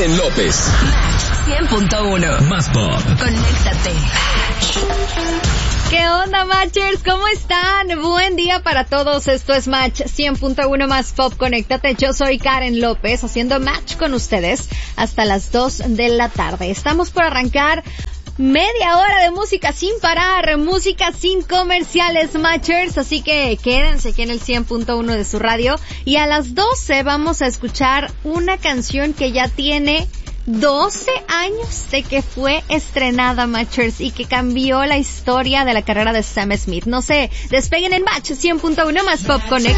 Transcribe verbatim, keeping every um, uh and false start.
Karen López. Match cien punto uno. Más pop. Conéctate. ¿Qué onda, Matchers? ¿Cómo están? Buen día para todos. Esto es Match cien punto uno Más Pop. Conéctate. Yo soy Karen López, haciendo match con ustedes hasta las dos de la tarde. Estamos por arrancar media hora de música sin parar, música sin comerciales, Matchers, así que quédense aquí en el cien punto uno de su radio, y a las doce vamos a escuchar una canción que ya tiene doce años de que fue estrenada, Matchers, y que cambió la historia de la carrera de Sam Smith. No sé, despeguen en Match cien punto uno Más Pop Connect.